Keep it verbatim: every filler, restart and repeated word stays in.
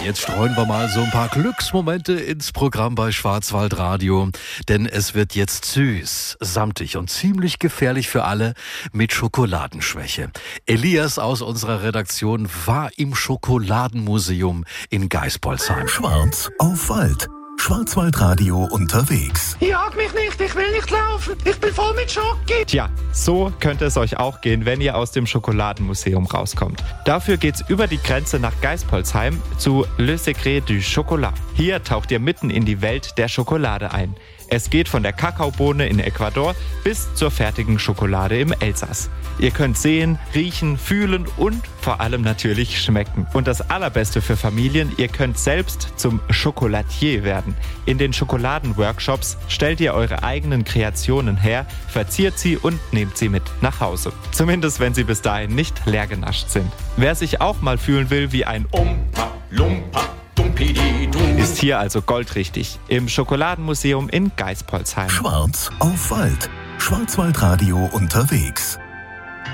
Jetzt streuen wir mal so ein paar Glücksmomente ins Programm bei Schwarzwaldradio, denn es wird jetzt süß, samtig und ziemlich gefährlich für alle mit Schokoladenschwäche. Elias aus unserer Redaktion war im Schokoladenmuseum in Geispolsheim. Schwarz auf Wald. Schwarzwaldradio unterwegs. Jag mich nicht, ich will nicht laufen. Ich bin voll mit Schoki. Tja, so könnte es euch auch gehen, wenn ihr aus dem Schokoladenmuseum rauskommt. Dafür geht's über die Grenze nach Geispolsheim zu Le Secret du Chocolat. Hier taucht ihr mitten in die Welt der Schokolade ein. Es geht von der Kakaobohne in Ecuador bis zur fertigen Schokolade im Elsass. Ihr könnt sehen, riechen, fühlen und vor allem natürlich schmecken. Und das Allerbeste für Familien, ihr könnt selbst zum Chocolatier werden. In den Schokoladenworkshops stellt ihr eure eigenen Kreationen her, verziert sie und nehmt sie mit nach Hause. Zumindest wenn sie bis dahin nicht leer genascht sind. Wer sich auch mal fühlen will wie ein Umpa, Lumpa, ist hier also goldrichtig im Schokoladenmuseum in Geispolsheim. Schwarz auf Wald. Schwarzwaldradio unterwegs.